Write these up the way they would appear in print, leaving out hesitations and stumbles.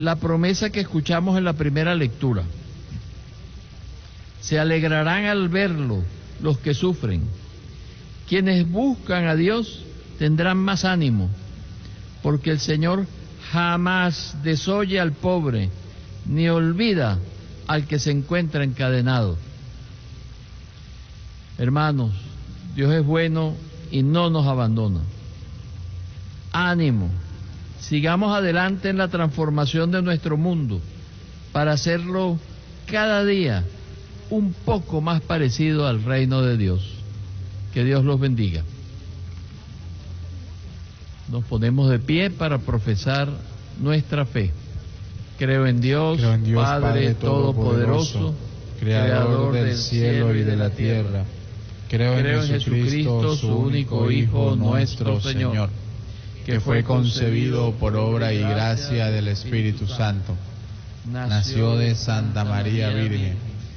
la promesa que escuchamos en la primera lectura. Se alegrarán al verlo los que sufren. Quienes buscan a Dios tendrán más ánimo, porque el Señor jamás desoye al pobre, ni olvida al que se encuentra encadenado. Hermanos, Dios es bueno y no nos abandona. Ánimo, sigamos adelante en la transformación de nuestro mundo para hacerlo cada día un poco más parecido al reino de Dios. Que Dios los bendiga. Nos ponemos de pie para profesar nuestra fe. Creo en Dios, Padre Todopoderoso, Creador del cielo y de la tierra. Creo en Jesucristo, su único Hijo, nuestro Señor, que fue concebido por obra y gracia del Espíritu Santo. Nació de Santa María Virgen,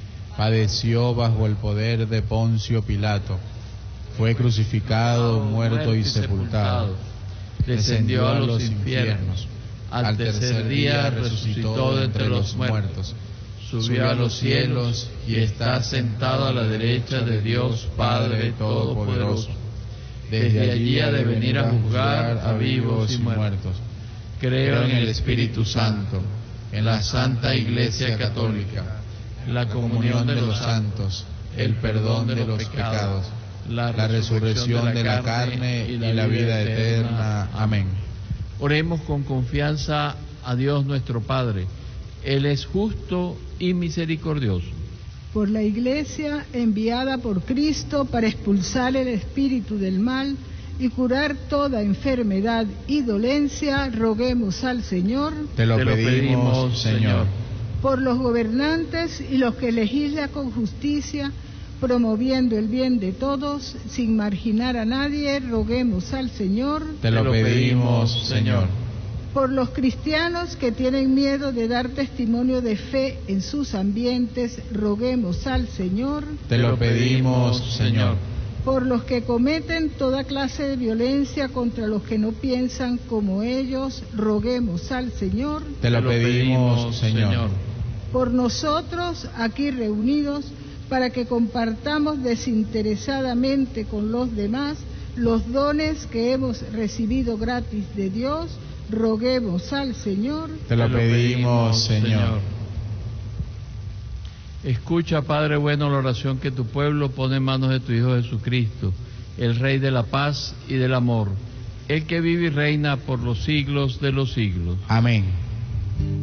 padeció bajo el poder de Poncio Pilato, fue crucificado, muerto y sepultado, descendió a los infiernos, al tercer día resucitó de entre los muertos, subió a los cielos y está sentado a la derecha de Dios Padre Todopoderoso. Desde allí ha de venir a juzgar a vivos y muertos. Creo en el Espíritu Santo, en la Santa Iglesia Católica, la comunión de los santos, el perdón de los pecados, la resurrección de la carne y la vida eterna. Amén. Oremos con confianza a Dios nuestro Padre. Él es justo y misericordioso. Por la Iglesia enviada por Cristo para expulsar el espíritu del mal y curar toda enfermedad y dolencia, roguemos al Señor. Te lo pedimos, Señor. Por los gobernantes y los que legislan con justicia, promoviendo el bien de todos, sin marginar a nadie, roguemos al Señor. Te lo pedimos, Señor. Por los cristianos que tienen miedo de dar testimonio de fe en sus ambientes, roguemos al Señor. Te lo pedimos, Señor. Por los que cometen toda clase de violencia contra los que no piensan como ellos, roguemos al Señor. Te lo pedimos, Señor. Por nosotros, aquí reunidos, para que compartamos desinteresadamente con los demás los dones que hemos recibido gratis de Dios, roguemos al Señor. Te lo pedimos, Señor. Escucha, Padre bueno, la oración que tu pueblo pone en manos de tu Hijo Jesucristo, el Rey de la paz y del amor, el que vive y reina por los siglos de los siglos. Amén.